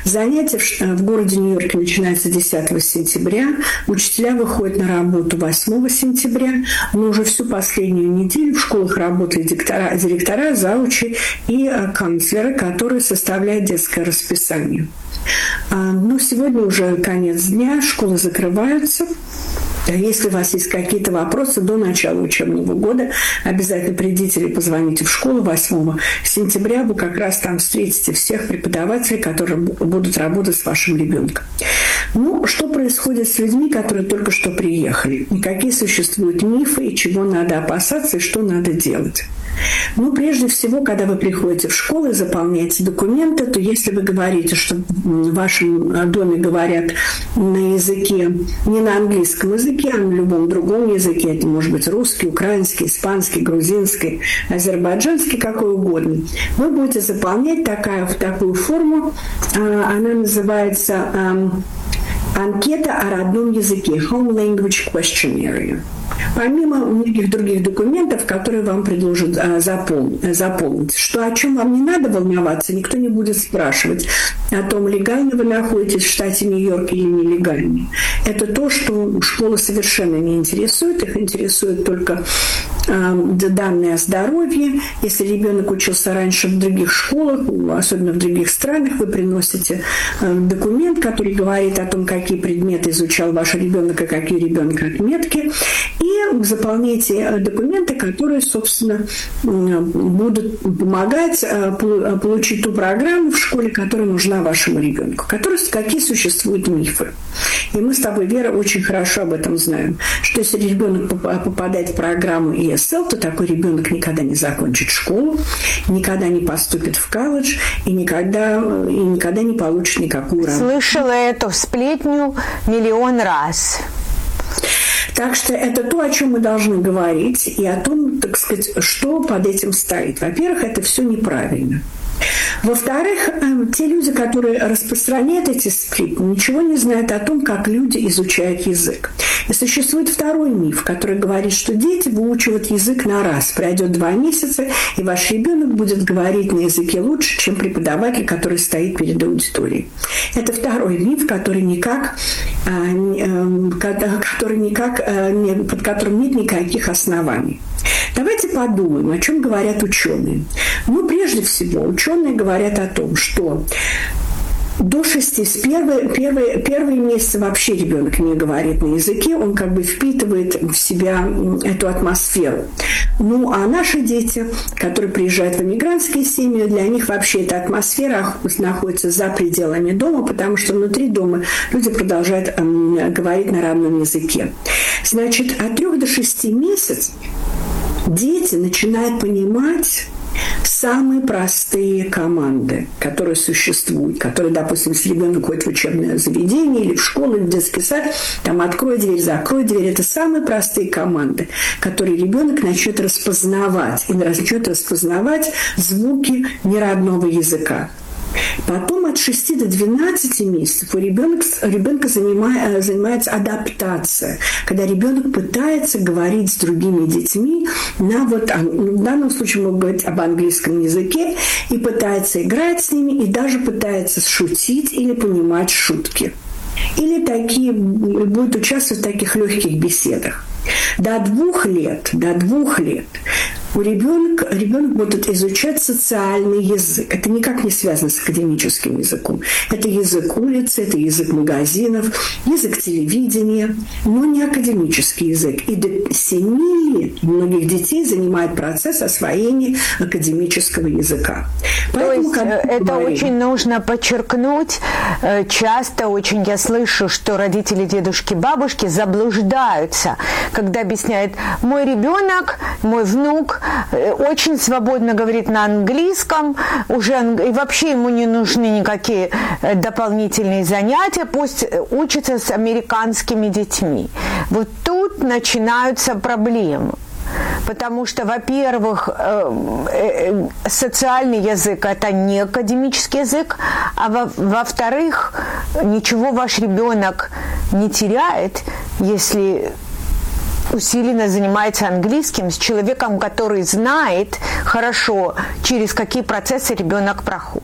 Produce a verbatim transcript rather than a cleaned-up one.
Занятия в, в городе Нью-Йорке начинаются десятого сентября. Учителя выходят на работу восьмого сентября. Но уже всю последнюю неделю в школах работают директора, директора заучи и канцлеры, которые составляют детское расписание. Но сегодня уже конец дня, школы закрываются. Если у вас есть какие-то вопросы до начала учебного года, обязательно придите или позвоните в школу восьмого сентября. Вы как раз там встретите всех преподавателей, которые будут работать с вашим ребенком. Ну, что происходит с людьми, которые только что приехали? И какие существуют мифы, и чего надо опасаться, и что надо делать? Ну, прежде всего, когда вы приходите в школу и заполняете документы, то если вы говорите, что в вашем доме говорят на языке, не на английском языке, а на любом другом языке, это может быть русский, украинский, испанский, грузинский, азербайджанский, какой угодно, вы будете заполнять такая, в такую форму, она называется анкета о родном языке, Home Language Questionnaire. Помимо многих других документов, которые вам предложат а, запол- заполнить. Что, о чем вам не надо волноваться, никто не будет спрашивать о том, легально вы находитесь в штате Нью-Йорк или нелегально. Это то, что школа совершенно не интересует. Их интересует только а, данные о здоровье. Если ребенок учился раньше в других школах, особенно в других странах, вы приносите а, документ, который говорит о том, какие предметы изучал ваш ребенок и какие у ребенка отметки. И заполняйте документы, которые, собственно, будут помогать получить ту программу в школе, которая нужна вашему ребенку, которые, какие существуют мифы. И мы с тобой, Вера, очень хорошо об этом знаем, что если ребенок попадает в программу и эс эл, то такой ребенок никогда не закончит школу, никогда не поступит в колледж и никогда, и никогда не получит никакую работу. Слышала эту сплетню миллион раз. Так что это то, о чем мы должны говорить, и о том, так сказать, что под этим стоит. Во-первых, это все неправильно. Во-вторых, те люди, которые распространяют эти сплетни, ничего не знают о том, как люди изучают язык. И существует второй миф, который говорит, что дети выучивают язык на раз. Пройдет два месяца, и ваш ребенок будет говорить на языке лучше, чем преподаватель, который стоит перед аудиторией. Это второй миф, который никак, который никак, под которым нет никаких оснований. Давайте подумаем, о чем говорят ученые. Ну, прежде всего, ученые говорят о том, что до шести, с первые, первые, первые месяцы вообще ребенок не говорит на языке, он как бы впитывает в себя эту атмосферу. Ну, а наши дети, которые приезжают в иммигрантские семьи, для них вообще эта атмосфера находится за пределами дома, потому что внутри дома люди продолжают э, говорить на родном языке. Значит, от трех до шести месяцев дети начинают понимать самые простые команды, которые существуют, которые, допустим, если ребенок ходит в учебное заведение или в школу, или в детский сад, там «открой дверь», «закрой дверь» – это самые простые команды, которые ребенок начнет распознавать, и начнет распознавать звуки неродного языка. Потом от шести до двенадцати месяцев у ребенка, ребенка занимает, занимается адаптация, когда ребенок пытается говорить с другими детьми на вот, в данном случае мы говорим об английском языке, и пытается играть с ними, и даже пытается шутить или понимать шутки. Или такие, будет участвовать в таких легких беседах. До двух лет, до двух лет у ребенка, ребенок будет изучать социальный язык. Это никак не связано с академическим языком. Это язык улицы, это язык магазинов, язык телевидения, но не академический язык. И до семи лет у многих детей занимает процесс освоения академического языка. Поэтому, То есть это говорим, очень нужно подчеркнуть. Часто очень я слышу, что родители, дедушки, бабушки заблуждаются, когда объясняют: мой ребенок, мой внук очень свободно говорит на английском, уже и вообще ему не нужны никакие дополнительные занятия, пусть учится с американскими детьми. Вот тут начинаются проблемы. Потому что, во-первых, социальный язык – это не академический язык, а во- во-вторых, ничего ваш ребенок не теряет, если усиленно занимается английским с человеком, который знает хорошо, через какие процессы ребенок проходит.